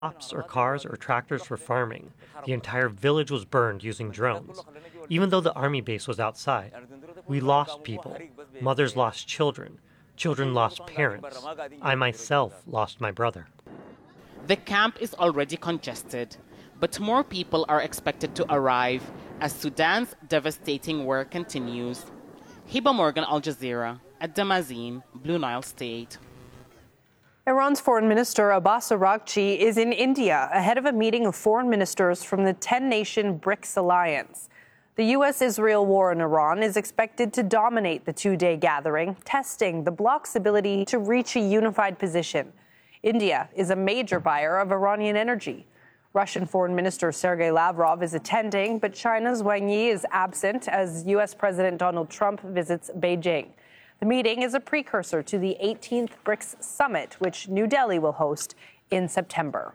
Crops or cars or tractors for farming. The entire village was burned using drones. Even though the army base was outside, we lost people. Mothers lost children. Children lost parents. I myself lost my brother. The camp is already congested, but more people are expected to arrive as Sudan's devastating war continues. Hiba Morgan, Al Jazeera, at Damazin, Blue Nile State. Iran's Foreign Minister Abbas Araghchi is in India ahead of a meeting of foreign ministers from the 10-nation BRICS alliance. The U.S.-Israel war in Iran is expected to dominate the two-day gathering, testing the bloc's ability to reach a unified position. India is a major buyer of Iranian energy. Russian Foreign Minister Sergei Lavrov is attending, but China's Wang Yi is absent as U.S. President Donald Trump visits Beijing. The meeting is a precursor to the 18th BRICS summit, which New Delhi will host in September.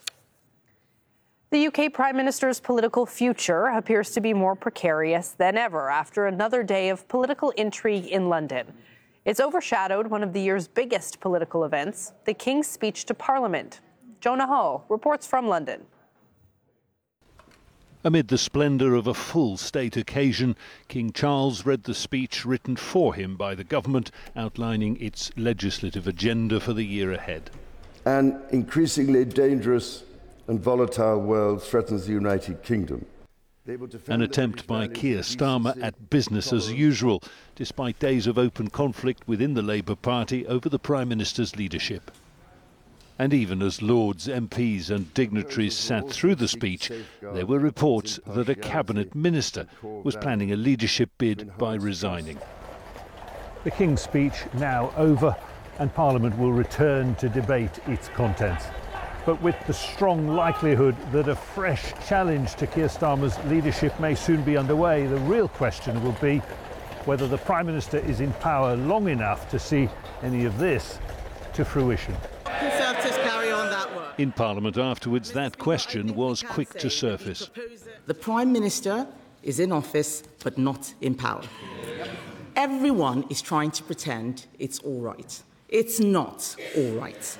The UK Prime Minister's political future appears to be more precarious than ever after another day of political intrigue in London. It's overshadowed one of the year's biggest political events, the King's speech to Parliament. Jonah Ho reports from London. Amid the splendour of a full state occasion, King Charles read the speech written for him by the government, outlining its legislative agenda for the year ahead. An increasingly dangerous and volatile world threatens the United Kingdom. An attempt by Keir Starmer at business as usual, despite days of open conflict within the Labour Party over the Prime Minister's leadership. And even as Lords, MPs and dignitaries sat through the speech, there were reports that a cabinet minister was planning a leadership bid by resigning. The King's speech now over, and Parliament will return to debate its contents. But with the strong likelihood that a fresh challenge to Keir Starmer's leadership may soon be underway, the real question will be whether the Prime Minister is in power long enough to see any of this to fruition. Conservatives carry on that work. In Parliament afterwards, that question was quick to surface. The Prime Minister is in office, but not in power. Everyone is trying to pretend it's all right. It's not all right.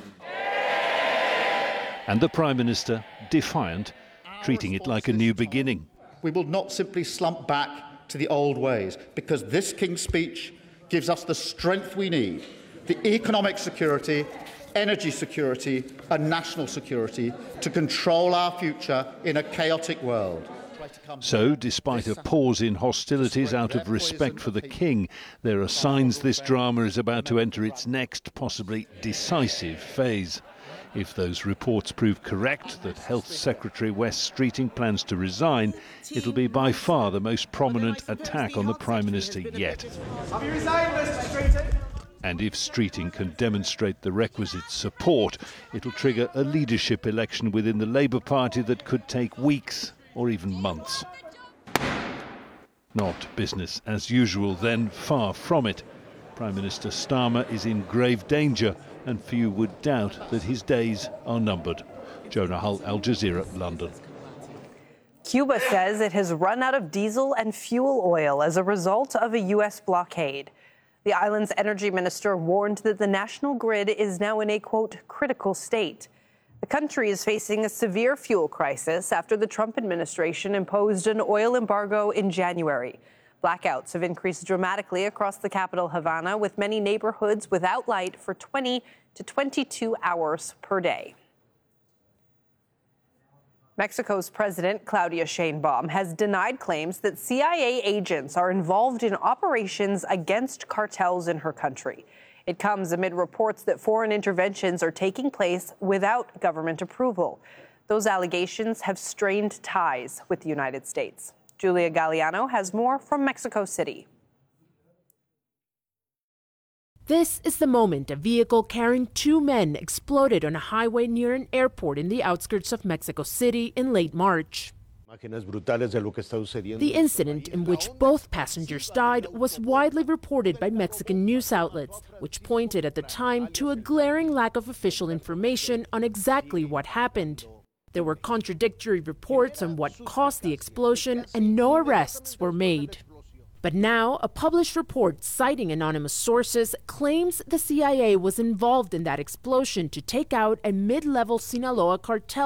And the Prime Minister, defiant, treating it like a new beginning. We will not simply slump back to the old ways, because this King's speech gives us the strength we need, the economic security, energy security and national security to control our future in a chaotic world. So, despite a pause in hostilities out of respect for the King, there are signs this drama is about to enter its next, possibly decisive phase. If those reports prove correct that Health Secretary Wes Streeting plans to resign, it'll be by far the most prominent attack on the Prime Minister yet. Have you resigned, Mr. Streeting? And if Streeting can demonstrate the requisite support, it'll trigger a leadership election within the Labour Party that could take weeks or even months. Not business as usual then, far from it. Prime Minister Starmer is in grave danger, and few would doubt that his days are numbered. Jonah Hull, Al Jazeera, London. Cuba says it has run out of diesel and fuel oil as a result of a U.S. blockade. The island's energy minister warned that the national grid is now in a, quote, critical state. The country is facing a severe fuel crisis after the Trump administration imposed an oil embargo in January. Blackouts have increased dramatically across the capital, Havana, with many neighborhoods without light for 20 to 22 hours per day. Mexico's President Claudia Sheinbaum has denied claims that CIA agents are involved in operations against cartels in her country. It comes amid reports that foreign interventions are taking place without government approval. Those allegations have strained ties with the United States. Julia Galliano has more from Mexico City. This is the moment a vehicle carrying two men exploded on a highway near an airport in the outskirts of Mexico City in late March. The incident, in which both passengers died, was widely reported by Mexican news outlets, which pointed at the time to a glaring lack of official information on exactly what happened. There were contradictory reports on what caused the explosion, and no arrests were made. But now, a published report citing anonymous sources claims the CIA was involved in that explosion to take out a mid-level Sinaloa cartel